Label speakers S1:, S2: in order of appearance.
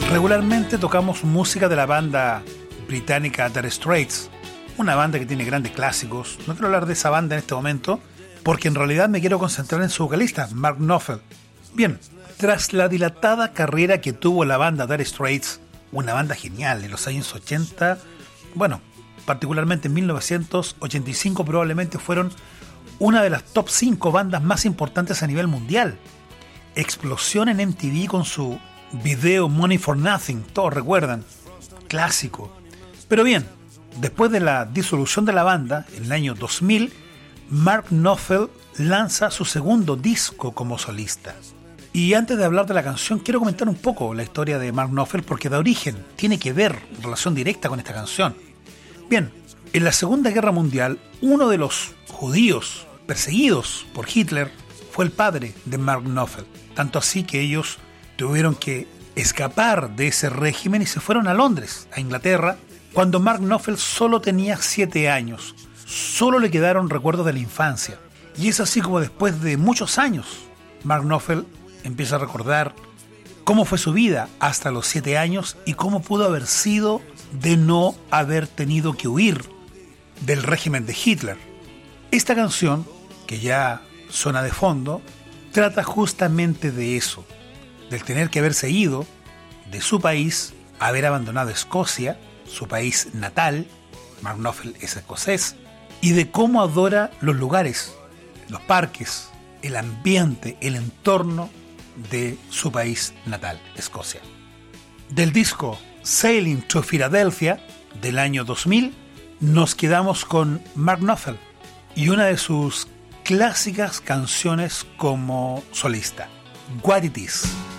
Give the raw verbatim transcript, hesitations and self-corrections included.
S1: Regularmente tocamos música de la banda británica Dire Straits, una banda que tiene grandes clásicos. No quiero hablar de esa banda en este momento, porque en realidad me quiero concentrar en su vocalista, Mark Knopfler. Bien, tras la dilatada carrera que tuvo la banda Dire Straits, una banda genial en los años ochenta, bueno, particularmente en mil novecientos ochenta y cinco probablemente fueron una de las top cinco bandas más importantes a nivel mundial. Explosión en M T V con su video Money for Nothing, todos recuerdan, clásico. Pero bien, después de la disolución de la banda, en el año dos mil, Mark Knopfler lanza su segundo disco como solista. Y antes de hablar de la canción, quiero comentar un poco la historia de Mark Knopfler porque da origen, tiene que ver, relación directa con esta canción. Bien, en la Segunda Guerra Mundial, uno de los judíos perseguidos por Hitler fue el padre de Mark Knopfler, tanto así que ellos tuvieron que escapar de ese régimen y se fueron a Londres, a Inglaterra, cuando Mark Knopfler solo tenía siete años. Solo le quedaron recuerdos de la infancia. Y es así como después de muchos años, Mark Knopfler empieza a recordar cómo fue su vida hasta los siete años y cómo pudo haber sido de no haber tenido que huir del régimen de Hitler. Esta canción, que ya suena de fondo, trata justamente de eso, del tener que haberse ido de su país, haber abandonado Escocia, su país natal. Mark Knopfler es escocés, y de cómo adora los lugares, los parques, el ambiente, el entorno de su país natal, Escocia. Del disco Sailing to Philadelphia del año dos mil, nos quedamos con Mark Knopfler y una de sus clásicas canciones como solista, What It Is.